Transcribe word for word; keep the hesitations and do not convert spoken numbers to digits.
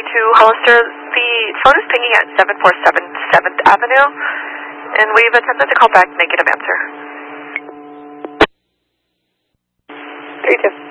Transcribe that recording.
to Hollister. The phone is pinging at seven four seven seventh Avenue, and we've attempted to call back, negative answer. three two.